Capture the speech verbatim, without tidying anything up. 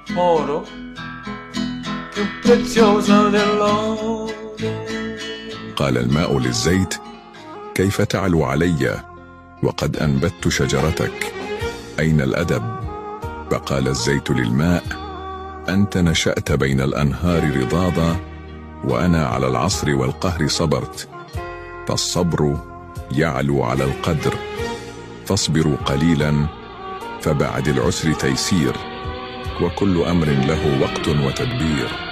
oro più preziosa dell'oro. قال الماء للزيت: كيف تعلو علي وقد أنبت شجرتك؟ أين الأدب؟ فقال الزيت للماء: أنت نشأت بين الأنهار رضاضا، وأنا على العصر والقهر صبرت، فالصبر يعلو على القدر، فاصبروا قليلا فبعد العسر تيسير، وكل أمر له وقت وتدبير.